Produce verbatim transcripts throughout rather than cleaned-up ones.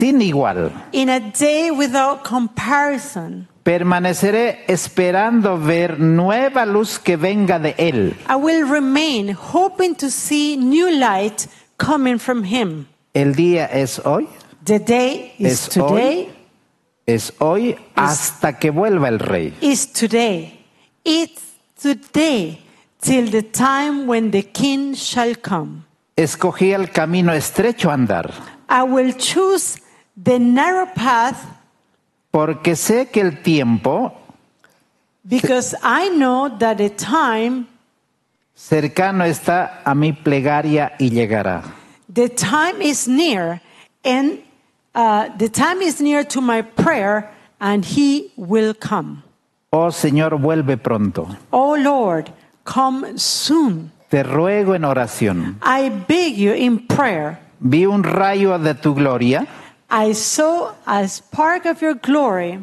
sin igual. In a day without comparison. Permaneceré esperando ver nueva luz que venga de Él. I will remain hoping to see new light coming from Him. El día es hoy. The day is Es today. hoy. Es hoy hasta que vuelva el Rey. Is today. It's today till the time when the King shall come. Escogí el camino estrecho a andar, I will choose the narrow path porque sé que el tiempo because I know that the time, cercano está a mi plegaria y llegará. the time is near, and uh, the time is near to my prayer, and He will come. Oh Señor, vuelve pronto. Oh Lord, come soon. Te ruego en oración. I beg you in prayer. Vi un rayo de tu gloria I saw a spark of your glory,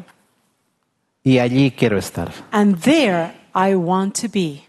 y allí quiero estar. and there I want to be.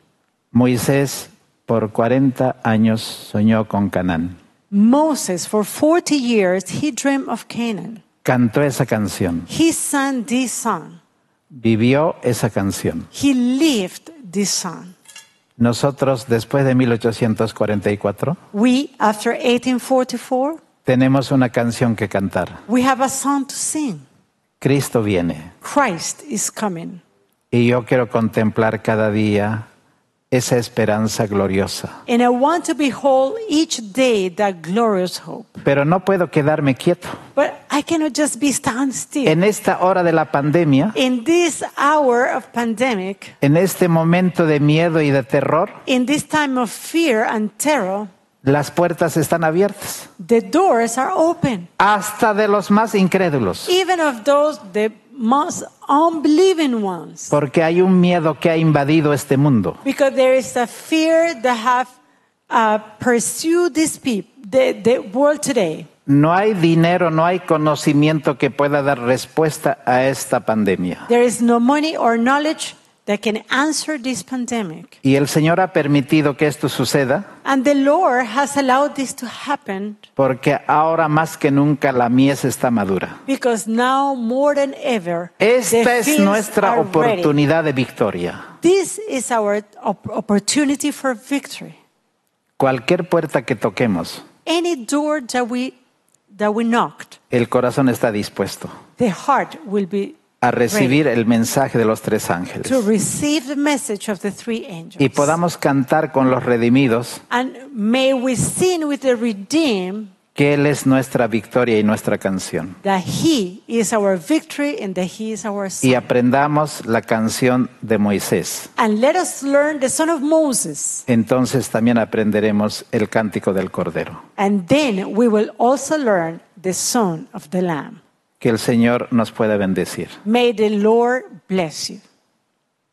Moisés por cuarenta años soñó con Canaán. Moses, for forty years, he dreamed of Canaan. Cantó esa canción. He sang this song. Vivió esa canción. He lived this song. Nosotros, después de mil ochocientos cuarenta y cuatro, We, after eighteen forty-four, tenemos una canción que cantar. we have a song to sing. Cristo viene. Christ is coming. Y yo quiero contemplar cada día esa esperanza gloriosa. And I want to behold each day that glorious hope. Pero no puedo quedarme quieto. But I cannot just be stand still. En esta hora de la pandemia, In this hour of pandemic, en este momento de miedo y de terror, in this time of fear and terror, las puertas están abiertas. the doors are open. Hasta de los más incrédulos. Even of those, the most unbelieving ones. Porque hay un miedo que ha invadido este mundo. Because there is a fear that have uh, pursued this people, the, the world today. No hay dinero, no hay conocimiento que pueda dar respuesta a esta pandemia. There is no money or knowledge that can answer this pandemic. Y el Señor ha permitido que esto suceda And the Lord has allowed this to happen porque ahora más que nunca la mies está madura. because now more than ever, Esta the es fields nuestra are ready. oportunidad de victoria. This is our op- opportunity for victory. Cualquier puerta que toquemos, Any door that we that we knocked, el corazón está dispuesto the heart will be a recibir el mensaje de los tres ángeles. to receive the message of the three angels. Y podamos cantar con los redimidos And may we sing with the redeemed que Él es nuestra victoria y nuestra canción. that He is our victory and that He is our Y son. aprendamos la canción de Moisés. And let us learn the son of Moses. Entonces también aprenderemos el cántico del Cordero. And then we will also learn the son of the Lamb. Que el Señor nos pueda bendecir. May the Lord bless you.